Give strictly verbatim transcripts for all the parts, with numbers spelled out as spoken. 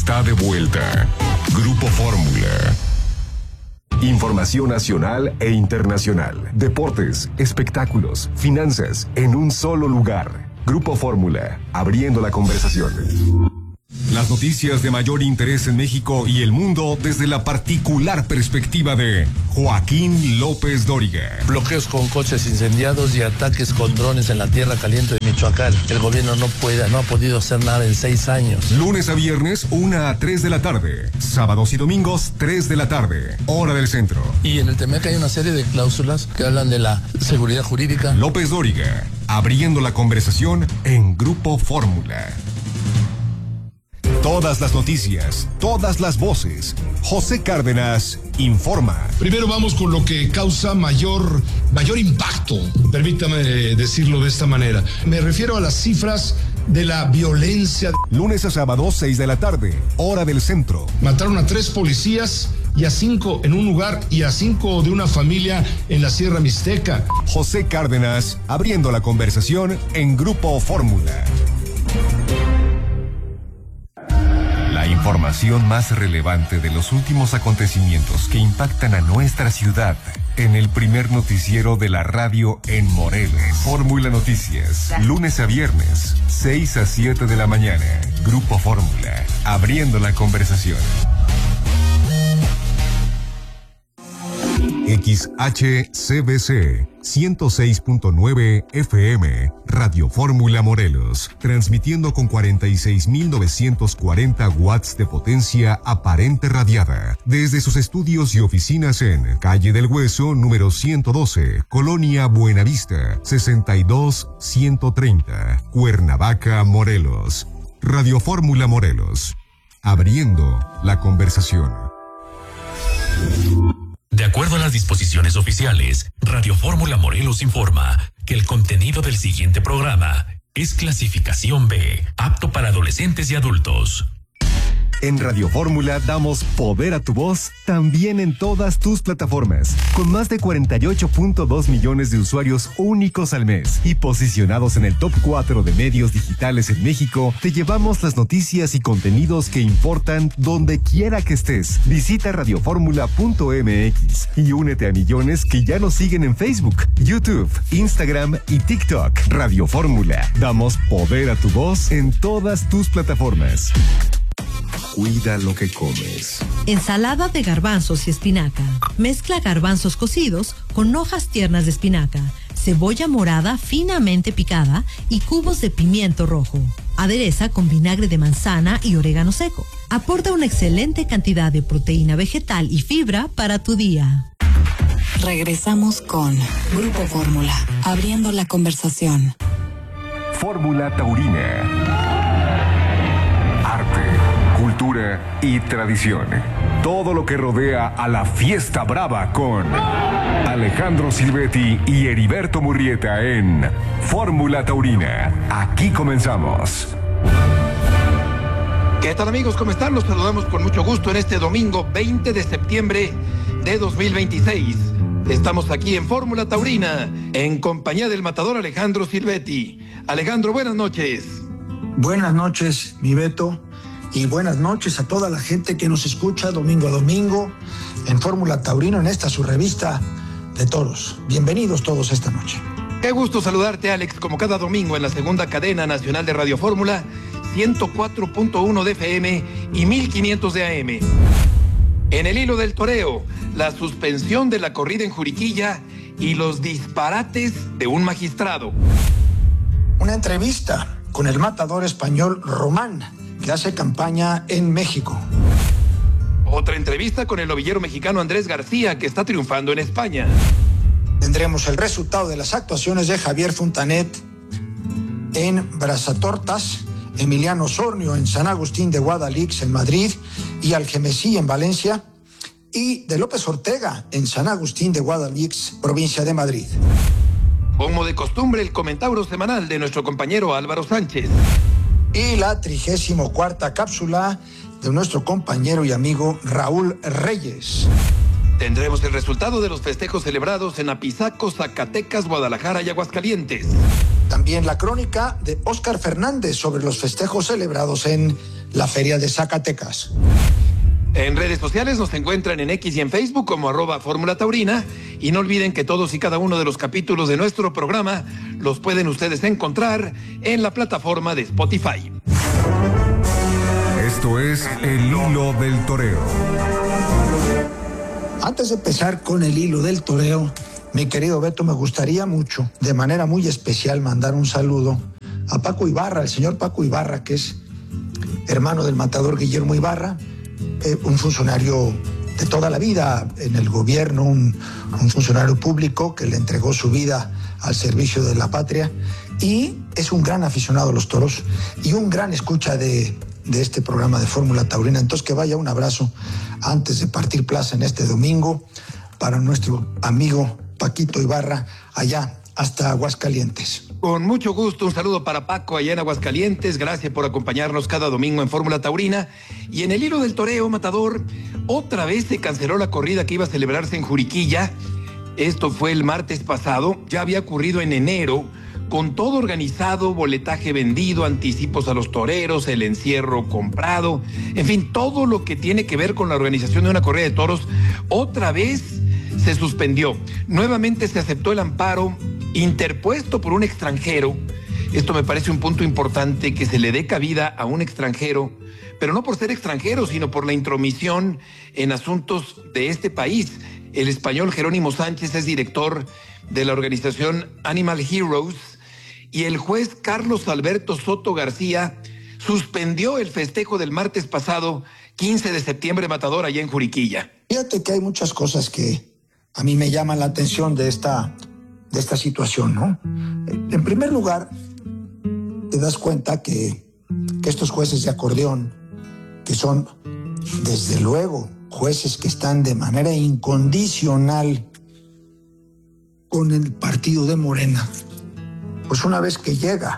está de vuelta. Grupo Fórmula. Información nacional e internacional. Deportes, espectáculos, finanzas, en un solo lugar. Grupo Fórmula, abriendo la conversación. Las noticias de mayor interés en México y el mundo desde la particular perspectiva de Joaquín López Dóriga. Bloqueos con coches incendiados y ataques con drones en la tierra caliente de Michoacán. El gobierno no puede, no ha podido hacer nada en seis años. Lunes a viernes, una a tres de la tarde. Sábados y domingos, tres de la tarde. Hora del centro. Y en el T M E C hay una serie de cláusulas que hablan de la seguridad jurídica. López Dóriga, abriendo la conversación en Grupo Fórmula. Todas las noticias, todas las voces. José Cárdenas informa. Primero vamos con lo que causa mayor, mayor impacto, permítame decirlo de esta manera. Me refiero a las cifras de la violencia. Lunes a sábado, seis de la tarde, hora del centro. Mataron a tres policías y a cinco en un lugar y a cinco de una familia en la Sierra Mixteca. José Cárdenas, abriendo la conversación en Grupo Fórmula. La información más relevante de los últimos acontecimientos que impactan a nuestra ciudad en el primer noticiero de la radio en Morelos. Fórmula Noticias, lunes a viernes, seis a siete de la mañana. Grupo Fórmula, abriendo la conversación. X H C B C ciento seis punto nueve F M, Radio Fórmula Morelos, transmitiendo con cuarenta y seis mil novecientos cuarenta watts de potencia aparente radiada, desde sus estudios y oficinas en Calle del Hueso, número ciento doce, Colonia Buenavista, sesenta y dos ciento treinta, Cuernavaca, Morelos. Radio Fórmula Morelos, abriendo la conversación. De acuerdo a las disposiciones oficiales, Radio Fórmula Morelos informa que el contenido del siguiente programa es clasificación B, apto para adolescentes y adultos. En Radio Fórmula damos poder a tu voz también en todas tus plataformas, con más de cuarenta y ocho punto dos millones de usuarios únicos al mes y posicionados en el top cuatro de medios digitales en México. Te llevamos las noticias y contenidos que importan donde quiera que estés. Visita radio fórmula punto m x y únete a millones que ya nos siguen en Facebook, YouTube, Instagram y TikTok. Radio Fórmula, damos poder a tu voz en todas tus plataformas. Cuida lo que comes. Ensalada de garbanzos y espinaca. Mezcla garbanzos cocidos con hojas tiernas de espinaca, cebolla morada finamente picada y cubos de pimiento rojo. Adereza con vinagre de manzana y orégano seco. Aporta una excelente cantidad de proteína vegetal y fibra para tu día. Regresamos con Grupo Fórmula, abriendo la conversación. Fórmula Taurina. Cultura y tradición. Todo lo que rodea a la fiesta brava con Alejandro Silvetti y Heriberto Murrieta en Fórmula Taurina. Aquí comenzamos. ¿Qué tal, amigos? ¿Cómo están? Los saludamos con mucho gusto en este domingo veinte de septiembre de dos mil veintiséis. Estamos aquí en Fórmula Taurina en compañía del matador Alejandro Silvetti. Alejandro, buenas noches. Buenas noches, mi Beto. Y buenas noches a toda la gente que nos escucha domingo a domingo en Fórmula Taurino, en esta su revista de toros. Bienvenidos todos esta noche. Qué gusto saludarte, Alex, como cada domingo en la segunda cadena nacional de Radio Fórmula, ciento cuatro punto uno de F M y mil quinientos de A M. En el hilo del toreo, la suspensión de la corrida en Juriquilla y los disparates de un magistrado. Una entrevista con el matador español Román, que hace campaña en México. Otra entrevista con el novillero mexicano Andrés García, que está triunfando en España. Tendremos el resultado de las actuaciones de Javier Fontanet en Brazatortas, Emiliano Sornio en San Agustín de Guadalix en Madrid y Algemesí en Valencia, y de López Ortega en San Agustín de Guadalix, provincia de Madrid. Como de costumbre, el comentario semanal de nuestro compañero Álvaro Sánchez. Y la trigésimo cuarta cápsula de nuestro compañero y amigo Raúl Reyes. Tendremos el resultado de los festejos celebrados en Apizaco, Zacatecas, Guadalajara y Aguascalientes. También la crónica de Óscar Fernández sobre los festejos celebrados en la Feria de Zacatecas. En redes sociales nos encuentran en X y en Facebook como arroba Fórmula Taurina. Y no olviden que todos y cada uno de los capítulos de nuestro programa los pueden ustedes encontrar en la plataforma de Spotify. Esto es El Hilo del Toreo. Antes de empezar con el hilo del toreo, mi querido Beto, me gustaría mucho, de manera muy especial, mandar un saludo a Paco Ibarra, el señor Paco Ibarra, que es hermano del matador Guillermo Ibarra, eh, un funcionario de toda la vida en el gobierno, un, un funcionario público que le entregó su vida al servicio de la patria, y es un gran aficionado a los toros y un gran escucha de, de este programa de Fórmula Taurina. Entonces, que vaya un abrazo antes de partir plaza en este domingo para nuestro amigo Paquito Ibarra, allá hasta Aguascalientes. Con mucho gusto, un saludo para Paco allá en Aguascalientes. Gracias por acompañarnos cada domingo en Fórmula Taurina. Y en el hilo del toreo, Matador, otra vez se canceló la corrida que iba a celebrarse en Juriquilla. Esto fue el martes pasado, ya había ocurrido en enero, con todo organizado, boletaje vendido, anticipos a los toreros, el encierro comprado, en fin, todo lo que tiene que ver con la organización de una corrida de toros, otra vez se suspendió. Nuevamente se aceptó el amparo interpuesto por un extranjero. Esto me parece un punto importante, que se le dé cabida a un extranjero, pero no por ser extranjero, sino por la intromisión en asuntos de este país. El español Jerónimo Sánchez es director de la organización Animal Heroes, y el juez Carlos Alberto Soto García suspendió el festejo del martes pasado, quince de septiembre, Matador, allá en Juriquilla. Fíjate que hay muchas cosas que a mí me llaman la atención de esta, de esta situación, ¿no? En primer lugar, te das cuenta que, que estos jueces de acordeón, que son, desde luego, jueces que están de manera incondicional con el partido de Morena, pues una vez que llega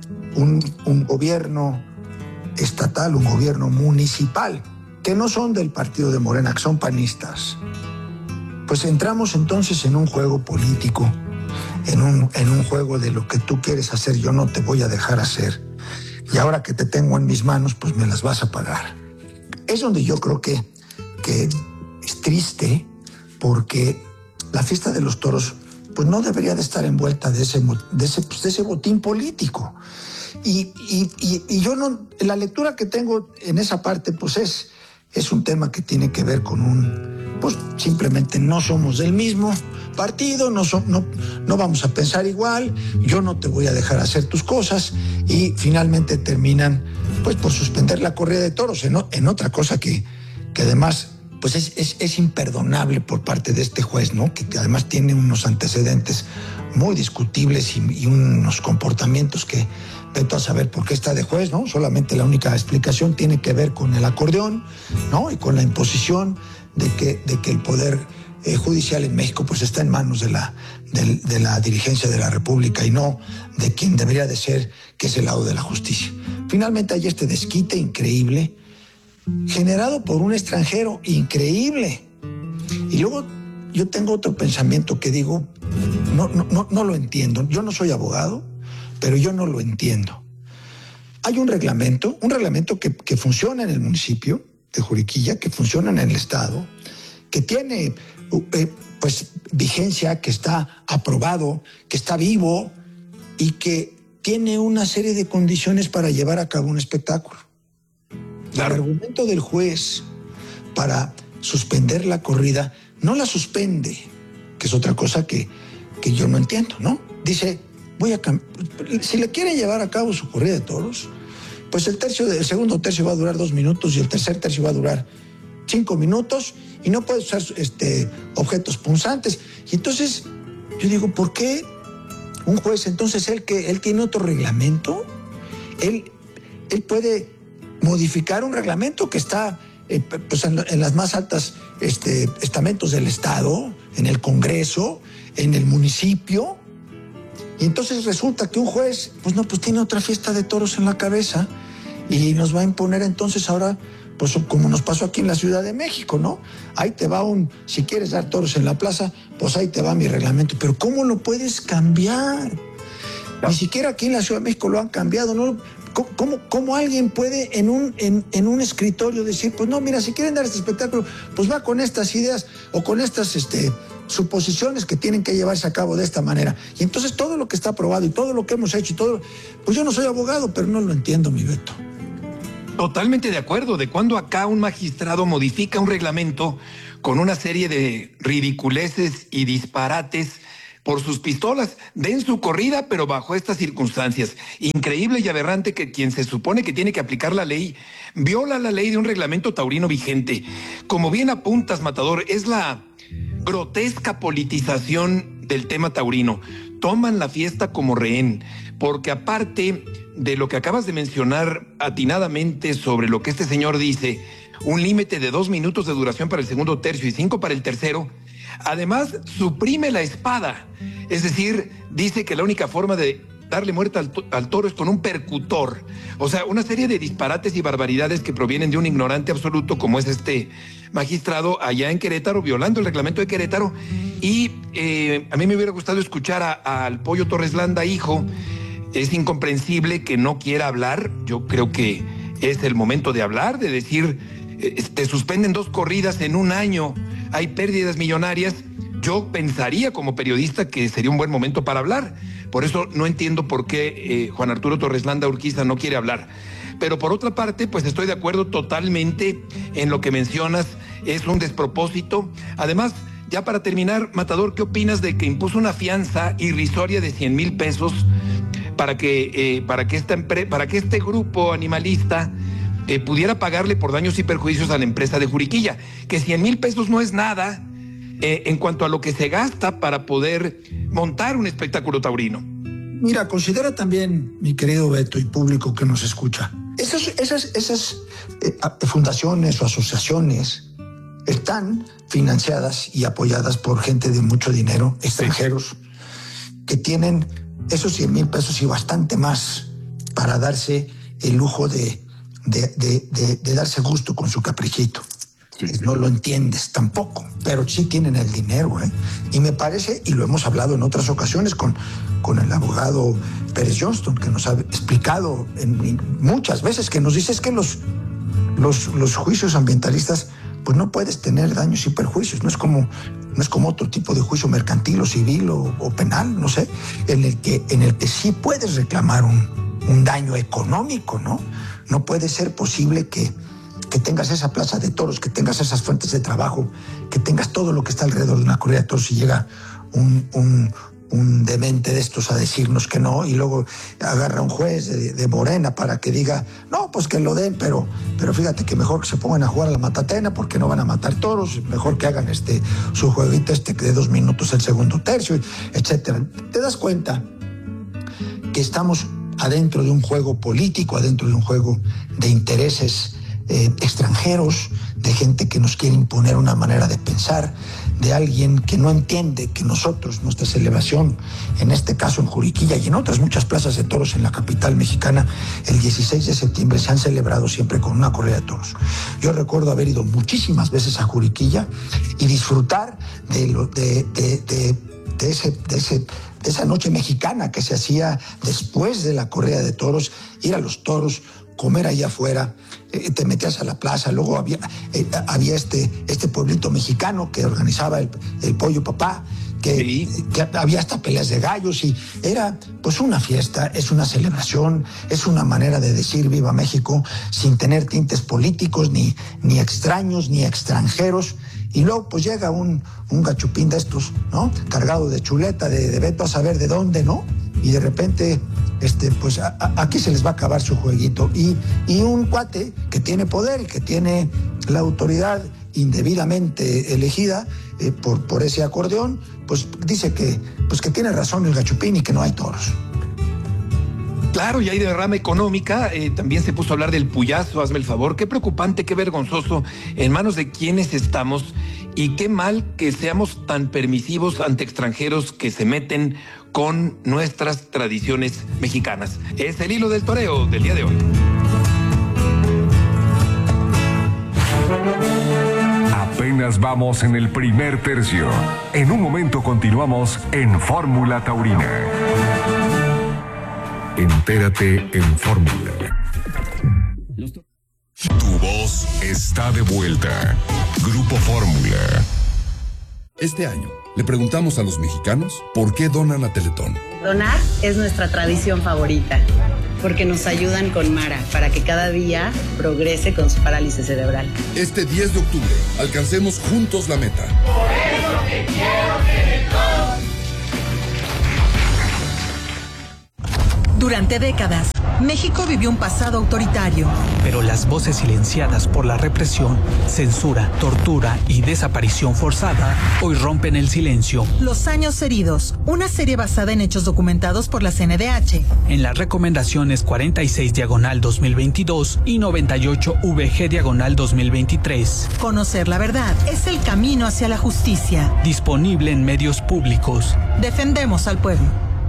un, un gobierno estatal, un gobierno municipal, que no son del partido de Morena, que son panistas, pues entramos entonces en un juego político, en un, en un juego de lo que tú quieres hacer, yo no te voy a dejar hacer. Y ahora que te tengo en mis manos, pues me las vas a pagar. Es donde yo creo que, que es triste, porque la fiesta de los toros pues no debería de estar envuelta de ese, de ese, pues de ese botín político. Y, y, y, y yo no, la lectura que tengo en esa parte, pues es, es un tema que tiene que ver con un, pues simplemente no somos del mismo partido, no, so, no, no vamos a pensar igual, yo no te voy a dejar hacer tus cosas, y finalmente terminan pues por suspender la corrida de toros en, en otra cosa que, que además pues es, es, es imperdonable por parte de este juez, ¿no? Que, que además tiene unos antecedentes muy discutibles y, y unos comportamientos que vete a saber por qué está de juez, ¿no? Solamente la única explicación tiene que ver con el acordeón, ¿no? Y con la imposición de que, de que el poder eh, judicial en México pues está en manos de la, de, de la dirigencia de la República y no de quien debería de ser, que es el lado de la justicia. Finalmente hay este desquite increíble generado por un extranjero increíble. Y luego yo tengo otro pensamiento que digo, no, no, no, no lo entiendo. Yo no soy abogado, pero yo no lo entiendo. Hay un reglamento, un reglamento que, que funciona en el municipio de Juriquilla, que funciona en el estado, que tiene eh, pues vigencia, que está aprobado, que está vivo y que tiene una serie de condiciones para llevar a cabo un espectáculo. Claro. El argumento del juez para suspender la corrida no la suspende, que es otra cosa que, que yo no entiendo, ¿no? Dice, voy a cam- si le quieren llevar a cabo su corrida de toros, pues el tercio de, el segundo tercio va a durar dos minutos y el tercer tercio va a durar cinco minutos y no puede usar este, objetos punzantes. Y entonces yo digo, ¿por qué un juez, entonces él que él tiene otro reglamento? Él, él puede modificar un reglamento que está eh, pues en, en las más altas este, estamentos del Estado, en el Congreso, en el municipio. Y entonces resulta que un juez, pues no, pues tiene otra fiesta de toros en la cabeza y nos va a imponer entonces ahora, pues como nos pasó aquí en la Ciudad de México, ¿no? Ahí te va un, si quieres dar toros en la plaza, pues ahí te va mi reglamento. Pero ¿cómo lo puedes cambiar? No. Ni siquiera aquí en la Ciudad de México lo han cambiado, ¿no? ¿Cómo, cómo alguien puede en un, en, en un escritorio decir, pues no, mira, si quieren dar este espectáculo, pues va con estas ideas o con estas este, suposiciones que tienen que llevarse a cabo de esta manera? Y entonces todo lo que está aprobado y todo lo que hemos hecho y todo, pues yo no soy abogado, pero no lo entiendo, mi Beto. Totalmente de acuerdo. De cuando acá un magistrado modifica un reglamento con una serie de ridiculeces y disparates por sus pistolas, den su corrida, pero bajo estas circunstancias. Increíble y aberrante que quien se supone que tiene que aplicar la ley, viola la ley de un reglamento taurino vigente. Como bien apuntas, Matador, es la grotesca politización del tema taurino. Toman la fiesta como rehén, porque aparte de lo que acabas de mencionar atinadamente sobre lo que este señor dice, un límite de dos minutos de duración para el segundo tercio y cinco para el tercero, además suprime la espada. Es decir, dice que la única forma de darle muerte al, to- al toro es con un percutor. O sea, una serie de disparates y barbaridades que provienen de un ignorante absoluto como es este magistrado allá en Querétaro, violando el reglamento de Querétaro. Y eh, a mí me hubiera gustado escuchar a, al Pollo Torres Landa, hijo. Es incomprensible que no quiera hablar. Yo creo que es el momento de hablar, de decir, eh, te suspenden dos corridas en un año, hay pérdidas millonarias. Yo pensaría como periodista que sería un buen momento para hablar. Por eso no entiendo por qué eh, Juan Arturo Torres Landa Urquiza no quiere hablar. Pero por otra parte, pues estoy de acuerdo totalmente en lo que mencionas. Es un despropósito. Además, ya para terminar, Matador, ¿qué opinas de que impuso una fianza irrisoria de cien mil pesos para que, eh, para que, esta empre- para que este grupo animalista eh, pudiera pagarle por daños y perjuicios a la empresa de Juriquilla? Que cien mil pesos no es nada eh, en cuanto a lo que se gasta para poder montar un espectáculo taurino. Mira, considera también, mi querido Beto y público que nos escucha, esas, esas, esas eh, fundaciones o asociaciones están financiadas y apoyadas por gente de mucho dinero, extranjeros, que tienen esos cien mil pesos y bastante más para darse el lujo de, de, de, de, de darse gusto con su caprichito. Sí. No lo entiendes tampoco, pero sí tienen el dinero, ¿eh? Y me parece, y lo hemos hablado en otras ocasiones con, con el abogado Pérez Johnston, que nos ha explicado en, muchas veces, que nos dice es que los, los, los juicios ambientalistas, pues no puedes tener daños y perjuicios, no es como, no es como otro tipo de juicio mercantil o civil o, o penal, no sé, en el que, en el que sí puedes reclamar un, un daño económico, ¿no? No puede ser posible que, que tengas esa plaza de toros, que tengas esas fuentes de trabajo, que tengas todo lo que está alrededor de una corrida de toros y llega un, un, un demente de estos a decirnos que no, y luego agarra un juez de, de Morena para que diga, no, pues que lo den, pero, pero fíjate que mejor que se pongan a jugar a la matatena porque no van a matar toros, mejor que hagan este su jueguito este de dos minutos el segundo tercio, etcétera. ¿Te das cuenta que estamos adentro de un juego político, adentro de un juego de intereses eh, extranjeros, de gente que nos quiere imponer una manera de pensar, de alguien que no entiende que nosotros, nuestra celebración, en este caso en Juriquilla y en otras muchas plazas de toros en la capital mexicana, el dieciséis de septiembre se han celebrado siempre con una corrida de toros. Yo recuerdo haber ido muchísimas veces a Juriquilla y disfrutar de, lo, de, de, de, de, ese, de, ese, de esa noche mexicana que se hacía después de la corrida de toros, ir a los toros, comer allá afuera, eh, te metías a la plaza, luego había, eh, había este, este pueblito mexicano que organizaba el, el Pollo Papá, que, sí. que había hasta peleas de gallos y era pues una fiesta, es una celebración, es una manera de decir viva México sin tener tintes políticos, ni, ni extraños, ni extranjeros. Y luego pues llega un, un gachupín de estos, ¿no? Cargado de chuleta, de, de Beto a saber de dónde, ¿no? Y de repente, este, pues a, a, aquí se les va a acabar su jueguito. Y, y un cuate que tiene poder y que tiene la autoridad indebidamente elegida eh, por, por ese acordeón, pues dice que, pues que tiene razón el gachupín y que no hay toros. Claro, y hay derrama económica, eh, también se puso a hablar del puyazo, hazme el favor, qué preocupante, qué vergonzoso, en manos de quienes estamos, y qué mal que seamos tan permisivos ante extranjeros que se meten con nuestras tradiciones mexicanas. Es el hilo del toreo del día de hoy. Apenas vamos en el primer tercio. En un momento continuamos en Fórmula Taurina. Entérate en Fórmula. Tu voz está de vuelta. Grupo Fórmula. Este año le preguntamos a los mexicanos por qué donan a Teletón. Donar es nuestra tradición favorita, porque nos ayudan con Mara para que cada día progrese con su parálisis cerebral. Este diez de octubre, alcancemos juntos la meta. Por eso te quiero, Teletón. Durante décadas, México vivió un pasado autoritario. Pero las voces silenciadas por la represión, censura, tortura y desaparición forzada hoy rompen el silencio. Los años heridos, una serie basada en hechos documentados por la C N D H. En las recomendaciones cuarenta y seis diagonal dos mil veintidós y noventa y ocho V G diagonal dos mil veintitrés. Conocer la verdad es el camino hacia la justicia. Disponible en medios públicos. Defendemos al pueblo.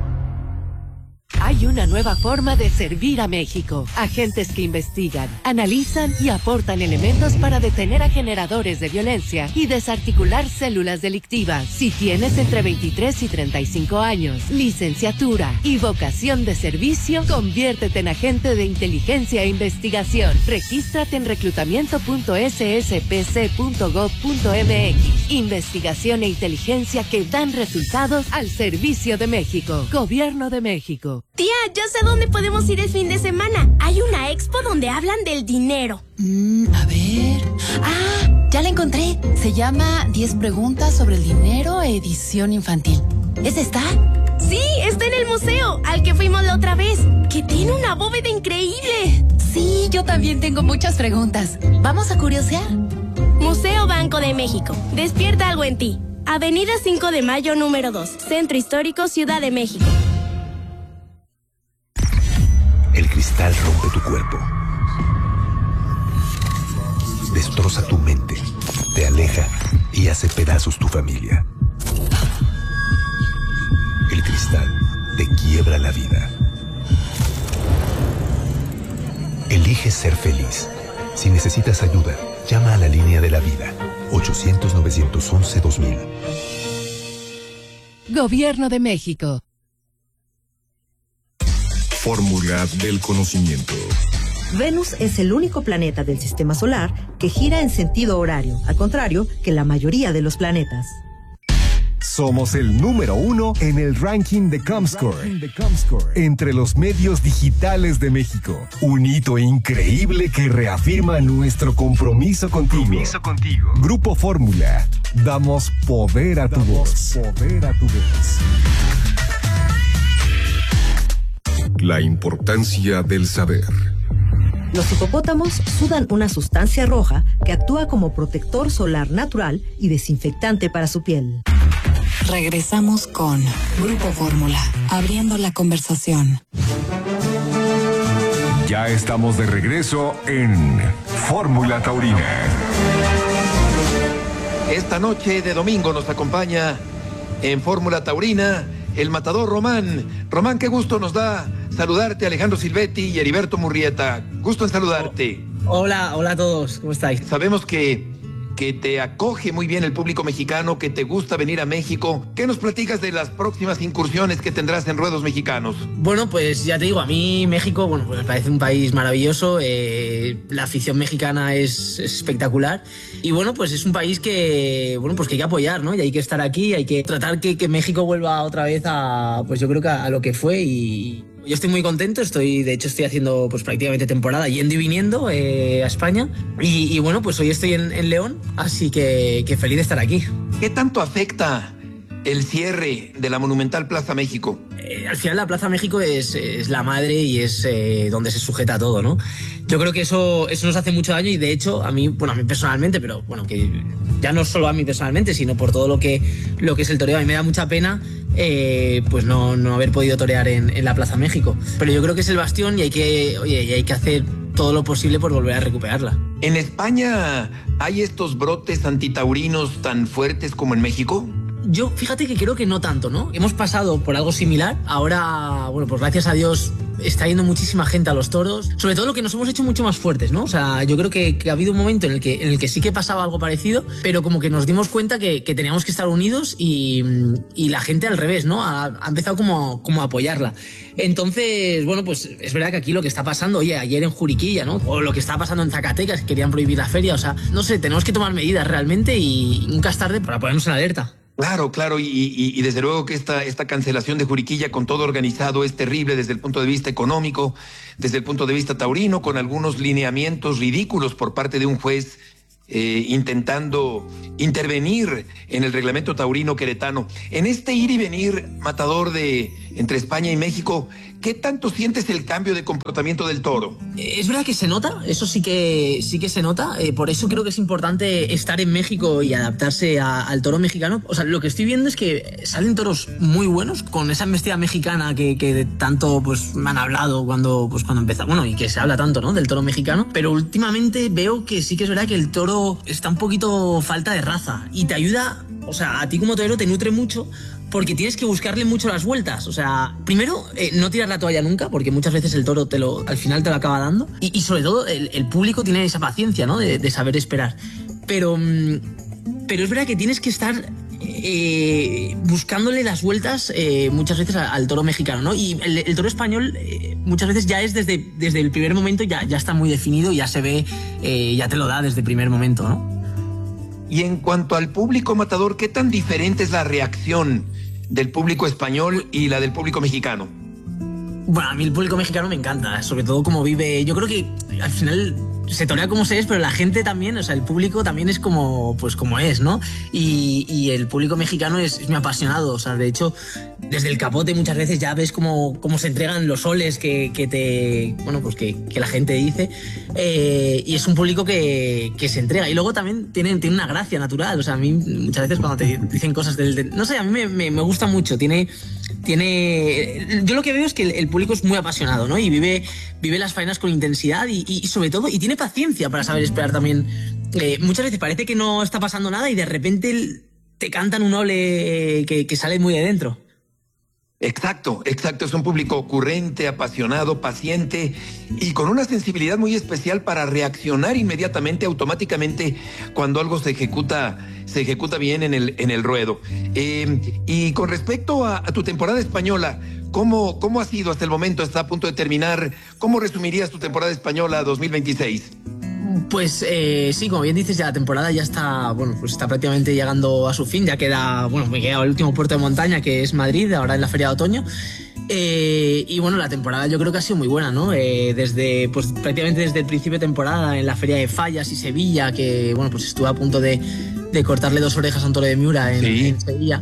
Hay una nueva forma de servir a México. Agentes que investigan, analizan y aportan elementos para detener a generadores de violencia y desarticular células delictivas. Si tienes entre veintitrés y treinta y cinco años, licenciatura y vocación de servicio, conviértete en agente de inteligencia e investigación. Regístrate en reclutamiento punto s s p c punto gov punto m x. Investigación e inteligencia que dan resultados al servicio de México. Gobierno de México. Tía, ya sé dónde podemos ir el fin de semana. Hay una expo donde hablan del dinero. Mm, a ver... Ah, ya la encontré. Se llama diez preguntas sobre el dinero, edición infantil. ¿Es esta? Sí, está en el museo, al que fuimos la otra vez, que tiene una bóveda increíble. Sí, yo también tengo muchas preguntas. ¿Vamos a curiosear? Museo Banco de México. Despierta algo en ti. Avenida cinco de mayo, número dos. Centro Histórico, Ciudad de México. El cristal rompe tu cuerpo. Destroza tu mente. Te aleja y hace pedazos tu familia. El cristal te quiebra la vida. Elige ser feliz. Si necesitas ayuda, llama a la línea de la vida. ochocientos, novecientos once, dos mil. Gobierno de México. Fórmula del conocimiento. Venus es el único planeta del sistema solar que gira en sentido horario, al contrario que la mayoría de los planetas. Somos el número uno en el ranking de Comscore, entre los medios digitales de México. Un hito increíble que reafirma nuestro compromiso contigo. Compromiso contigo. Grupo Fórmula. Damos poder a tu voz. Poder a tu voz. La importancia del saber. Los hipopótamos sudan una sustancia roja que actúa como protector solar natural y desinfectante para su piel. Regresamos con Grupo Fórmula, abriendo la conversación. Ya estamos de regreso en Fórmula Taurina. Esta noche de domingo nos acompaña en Fórmula Taurina el matador Román. Román, qué gusto nos da saludarte, Alejandro Silvetti y Heriberto Murrieta. Gusto en saludarte. Hola, hola a todos, ¿cómo estáis? Sabemos que, que te acoge muy bien el público mexicano, que te gusta venir a México. ¿Qué nos platicas de las próximas incursiones que tendrás en ruedos mexicanos? Bueno, pues ya te digo, a mí México, bueno, pues me parece un país maravilloso. Eh, la afición mexicana es, es espectacular. Y bueno, pues es un país que, bueno, pues que hay que apoyar, ¿no? Y hay que estar aquí, hay que tratar que, que México vuelva otra vez a, pues yo creo que a, a lo que fue. Y yo estoy muy contento, estoy, de hecho estoy haciendo pues prácticamente temporada yendo y viniendo eh, a España. Y, y bueno, pues hoy estoy en, en León, así que, que feliz de estar aquí. ¿Qué tanto afecta el cierre de la monumental Plaza México? Eh, al final la Plaza México es, es la madre y es eh, donde se sujeta todo, ¿no? Yo creo que eso, eso nos hace mucho daño y de hecho a mí, bueno, a mí personalmente, pero bueno, que ya no solo a mí personalmente, sino por todo lo que, lo que es el toreo, a mí me da mucha pena eh, pues no, no haber podido torear en, en la Plaza México. Pero yo creo que es el bastión y hay que, oye, y hay que hacer todo lo posible por volver a recuperarla. ¿En España hay estos brotes antitaurinos tan fuertes como en México? Yo, fíjate que creo que no tanto, ¿no? Hemos pasado por algo similar. Ahora, bueno, pues gracias a Dios está yendo muchísima gente a los toros. Sobre todo lo que nos hemos hecho mucho más fuertes, ¿no? O sea, yo creo que, que ha habido un momento en el que, en el que sí que pasaba algo parecido, pero como que nos dimos cuenta que, que teníamos que estar unidos y, y la gente al revés, ¿no? Ha, ha empezado como, como a apoyarla. Entonces, bueno, pues es verdad que aquí lo que está pasando, oye, ayer en Juriquilla, ¿no? O lo que está pasando en Zacatecas, que querían prohibir la feria, o sea, no sé, tenemos que tomar medidas realmente y nunca es tarde para ponernos en alerta. Claro, claro, y, y, y desde luego que esta, esta cancelación de Juriquilla con todo organizado es terrible desde el punto de vista económico, desde el punto de vista taurino, con algunos lineamientos ridículos por parte de un juez eh, intentando intervenir en el reglamento taurino queretano. En este ir y venir matador de entre España y México, ¿qué tanto sientes el cambio de comportamiento del toro? Es verdad que se nota, eso sí que sí que se nota, eh, por eso creo que es importante estar en México y adaptarse a, al toro mexicano. O sea, lo que estoy viendo es que salen toros muy buenos, con esa embestida mexicana que, que tanto pues me han hablado cuando, pues, cuando empezó, bueno, y que se habla tanto, ¿no?, del toro mexicano, pero últimamente veo que sí que es verdad que el toro está un poquito falta de raza y te ayuda, o sea, a ti como torero te nutre mucho, porque tienes que buscarle mucho las vueltas. O sea, primero, eh, no tirar la toalla nunca, porque muchas veces el toro te lo, al final te lo acaba dando. Y, y sobre todo, el, el público tiene esa paciencia, ¿no?, de, de saber esperar. Pero, pero es verdad que tienes que estar eh, buscándole las vueltas eh, muchas veces al, al toro mexicano, ¿no? Y el, el toro español eh, muchas veces ya es desde, desde el primer momento, ya, ya está muy definido, ya se ve, eh, ya te lo da desde el primer momento, ¿no? Y en cuanto al público matador, ¿qué tan diferente es la reacción del público español y la del público mexicano? Bueno, a mí el público mexicano me encanta, sobre todo como vive. Yo creo que al final se torea como se es, pero la gente también, o sea, el público también es como, pues como es, ¿no? Y, y el público mexicano es, es muy apasionado, o sea, de hecho, desde el capote muchas veces ya ves cómo, cómo se entregan los soles que, que te, bueno, pues que, que la gente dice, eh, y es un público que, que se entrega. Y luego también tiene, tiene una gracia natural, o sea, a mí muchas veces cuando te dicen cosas del, del no sé, a mí me, me, me gusta mucho, tiene, tiene, yo lo que veo es que el, el público es muy apasionado, ¿no? Y vive, vive las faenas con intensidad y, y, y sobre todo, y tiene paciencia para saber esperar también. Eh, muchas veces parece que no está pasando nada y de repente te cantan un ole que, que sale muy de dentro. Exacto, exacto. Es un público ocurrente, apasionado, paciente y con una sensibilidad muy especial para reaccionar inmediatamente, automáticamente, cuando algo se ejecuta, se ejecuta bien en el, en el ruedo. Eh, y con respecto a, a tu temporada española, ¿cómo, ¿cómo ha sido hasta el momento? Está a punto de terminar. ¿Cómo resumirías tu temporada española dos mil veintiséis? Pues eh, sí, como bien dices, ya la temporada ya está, bueno, pues está prácticamente llegando a su fin. Ya queda, bueno, me queda el último puerto de montaña, que es Madrid, ahora en la Feria de Otoño. Eh, y bueno, la temporada yo creo que ha sido muy buena, ¿no? Eh, desde, pues prácticamente desde el principio de temporada, en la Feria de Fallas y Sevilla, que bueno, pues estuve a punto de, de cortarle dos orejas a un toro de Miura en, sí. en Sevilla.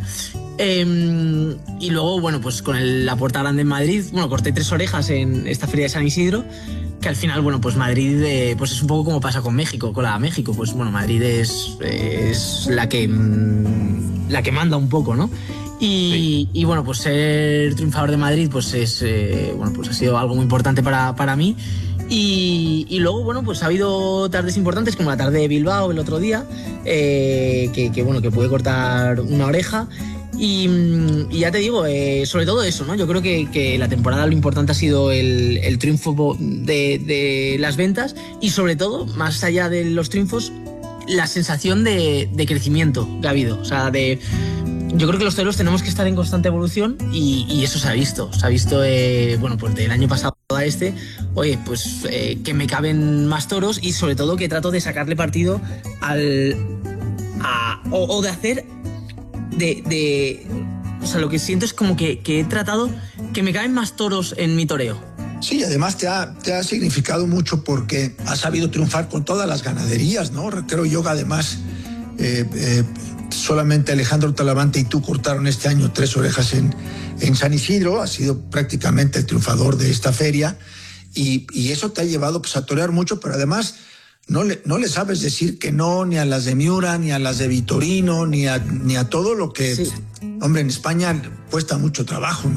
Eh, y luego, bueno, pues con el, la Puerta Grande en Madrid, bueno, corté tres orejas en esta Feria de San Isidro, que al final, bueno, pues Madrid eh, pues es un poco como pasa con México, con la México, pues bueno, Madrid es, es la que la que manda un poco, ¿no? Y, sí. y bueno, pues ser triunfador de Madrid, pues es eh, bueno, pues ha sido algo muy importante para, para mí. Y, y luego, bueno, pues ha habido tardes importantes, como la tarde de Bilbao el otro día, eh, que, que bueno, que pude cortar una oreja. Y, y ya te digo, eh, sobre todo eso, ¿no? Yo creo que, que la temporada lo importante ha sido el, el triunfo de, de las ventas y sobre todo, más allá de los triunfos, la sensación de, de crecimiento que ha habido. O sea, de, yo creo que los toreros tenemos que estar en constante evolución y, y eso se ha visto. Se ha visto, eh, bueno, pues del año pasado a este, oye, pues eh, que me caben más toros y sobre todo que trato de sacarle partido al... A, o, o de hacer... De, de, o sea, lo que siento es como que, que he tratado que me caen más toros en mi toreo. Sí, además te ha, te ha significado mucho porque has sabido triunfar con todas las ganaderías, ¿no? Creo yo que además eh, eh, solamente Alejandro Talavante y tú cortaron este año tres orejas en, en San Isidro, has sido prácticamente el triunfador de esta feria y, y eso te ha llevado pues, a torear mucho, pero además... No le, no le sabes decir que no ni a las de Miura, ni a las de Vitorino, ni a, ni a todo lo que, sí. hombre, en España cuesta mucho trabajo, ¿no?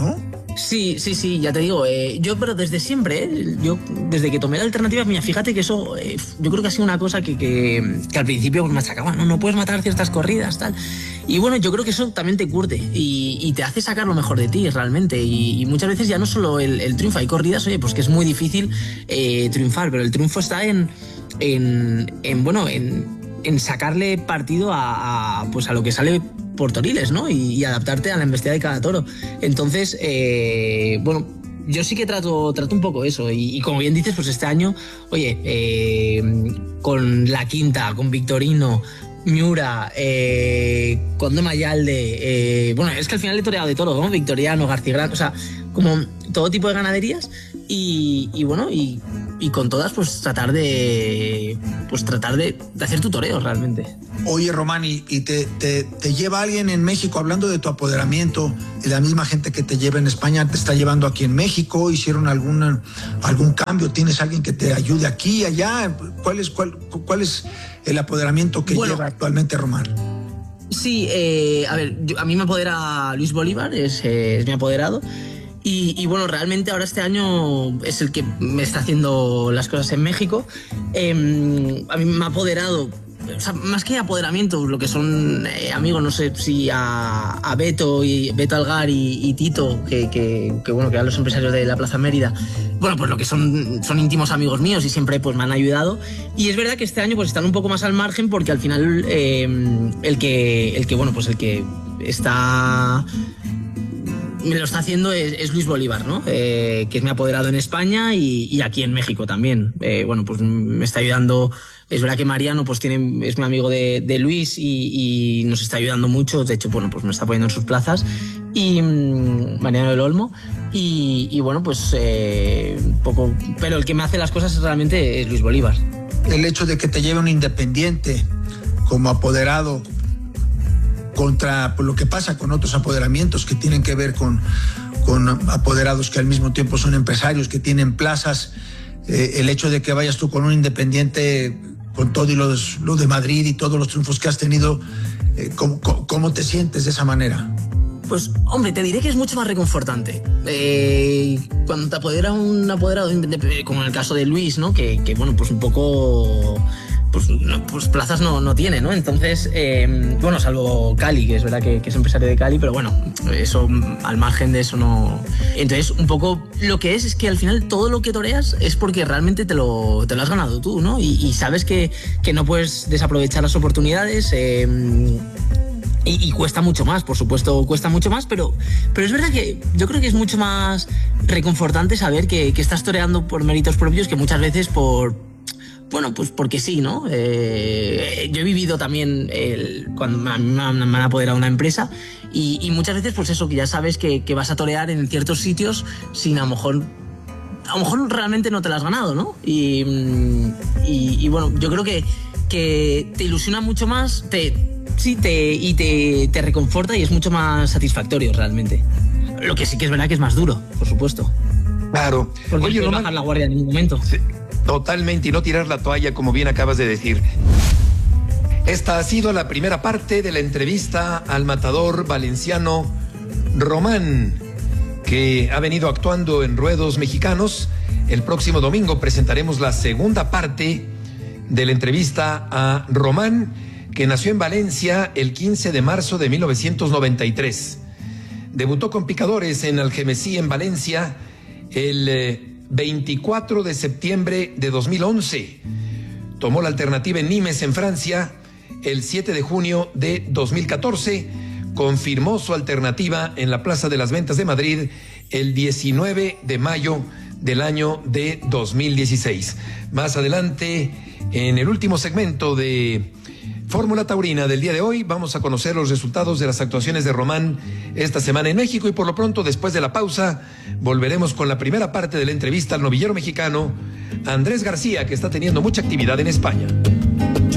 Sí, sí, sí, ya te digo, eh, yo pero desde siempre, eh, yo desde que tomé la alternativa, mira, fíjate que eso, eh, yo creo que ha sido una cosa que, que, que al principio me achacaba, no, no puedes matar ciertas corridas, tal. Y bueno, yo creo que eso también te curte y, y te hace sacar lo mejor de ti realmente. Y, y muchas veces ya no solo el, el triunfo, hay corridas, oye, pues que es muy difícil eh, triunfar, pero el triunfo está en, en, en bueno, en, en sacarle partido a, a, pues a lo que sale por toriles, ¿no? Y, y adaptarte a la embestida de cada toro. Entonces, eh, bueno, yo sí que trato, trato un poco eso. Y, y como bien dices, pues este año, oye, eh, con la quinta, con Victorino, Miura, eh, Conde Mayalde, eh, bueno, es que al final he toreado de todo, ¿no? Victoriano, García Gran, o sea, como todo tipo de ganaderías y, y bueno, y, y con todas pues tratar de pues tratar de, de hacer tu toreo realmente. Oye, Román, y, y te, te, te lleva alguien en México, hablando de tu apoderamiento, y la misma gente que te lleva en España te está llevando aquí en México, hicieron alguna, algún cambio, ¿tienes alguien que te ayude aquí, allá? ¿Cuál es, cuál, cuál es el apoderamiento que bueno, lleva actualmente Román? Sí, eh, a ver, yo, a mí me apodera Luis Bolívar, es, eh, es mi apoderado. Y, y bueno, realmente ahora este año es el que me está haciendo las cosas en México. Eh, a mí me ha apoderado, o sea, más que apoderamiento, lo que son eh, amigos, no sé si a, a Beto y Beto Algar y, y Tito, que, que, que bueno, que eran los empresarios de la Plaza Mérida, bueno, pues lo que son, son íntimos amigos míos y siempre pues me han ayudado. Y es verdad que este año pues están un poco más al margen porque al final eh, el que, el que, bueno, pues el que está... me lo está haciendo es, es Luis Bolívar, ¿no? Eh, que es mi apoderado en España y, y aquí en México también. Eh, bueno, pues me está ayudando. Es verdad que Mariano pues tiene, es mi amigo de, de Luis y, y nos está ayudando mucho. De hecho, bueno, pues me está apoyando en sus plazas. Y mmm, Mariano del Olmo. Y, y bueno, pues eh, poco. Pero el que me hace las cosas realmente es Luis Bolívar. El hecho de que te lleve un independiente como apoderado contra lo que pasa con otros apoderamientos que tienen que ver con, con apoderados que al mismo tiempo son empresarios, que tienen plazas, eh, el hecho de que vayas tú con un independiente, con todo y lo de, lo de Madrid y todos los triunfos que has tenido, eh, ¿cómo, cómo te sientes de esa manera? Pues, hombre, te diré que es mucho más reconfortante. Eh, cuando te apodera un apoderado, como en el caso de Luis, ¿no? Que, que bueno, pues un poco... Pues, no, pues plazas no, no tiene, ¿no? Entonces, eh, bueno, salvo Cali, que es verdad que, que es empresario de Cali, pero bueno, eso, al margen de eso no... Entonces, un poco lo que es, es que al final todo lo que toreas es porque realmente te lo, te lo has ganado tú, ¿no? Y, y sabes que, que no puedes desaprovechar las oportunidades, eh, y, y cuesta mucho más, por supuesto, cuesta mucho más, pero, pero es verdad que yo creo que es mucho más reconfortante saber que, que estás toreando por méritos propios que muchas veces por... Bueno, pues porque sí, ¿no? Eh, yo he vivido también el, cuando me, me, me han apoderado una empresa y, y muchas veces pues eso, que ya sabes que, que vas a torear en ciertos sitios sin a lo mejor... A lo mejor realmente no te la has ganado, ¿no? Y, y, y bueno, yo creo que, que te ilusiona mucho más, te, sí, te, y te, te reconforta y es mucho más satisfactorio realmente. Lo que sí que es verdad que es más duro, por supuesto. Claro. Porque Oye, no puedes bajar la guardia en ningún momento. Sí. Totalmente, y no tirar la toalla, como bien acabas de decir. Esta ha sido la primera parte de la entrevista al matador valenciano Román, que ha venido actuando en ruedos mexicanos. El próximo domingo presentaremos la segunda parte de la entrevista a Román, que nació en Valencia el quince de marzo de mil novecientos noventa y tres. Debutó con picadores en Algemesí, en Valencia, el... Eh, veinticuatro de septiembre de dos mil once. Tomó la alternativa en Nimes, en Francia, el siete de junio de dos mil catorce. Confirmó su alternativa en la Plaza de las Ventas de Madrid el diecinueve de mayo del año de dos mil dieciséis. Más adelante, en el último segmento de Fórmula Taurina del día de hoy, vamos a conocer los resultados de las actuaciones de Román esta semana en México y por lo pronto, después de la pausa, volveremos con la primera parte de la entrevista al novillero mexicano Andrés García, que está teniendo mucha actividad en España.